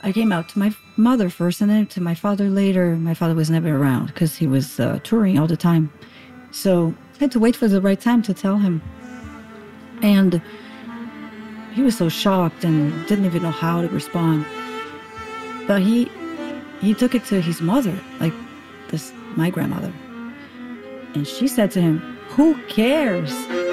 I came out to my mother first and then to my father later. My father was never around because he was touring all the time. So I had to wait for the right time to tell him. And he was so shocked and didn't even know how to respond. But he took it to his mother, like my grandmother. And she said to him, "Who cares?"